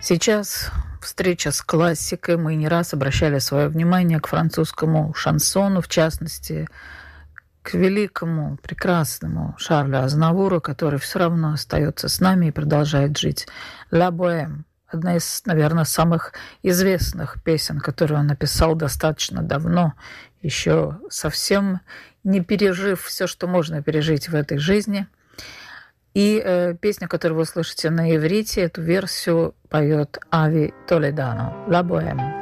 Сейчас встреча с классикой. Мы не раз обращали свое внимание к французскому шансону, в частности, к великому, прекрасному Шарлю Азнавуру, который все равно остается с нами и продолжает жить. «Ла Боэм» — одна из, наверное, самых известных песен, которую он написал достаточно давно, еще совсем не пережив все, что можно пережить в этой жизни. И песню, которую вы слышите на иврите, эту версию поет Ави Толедано «Ла Боэм».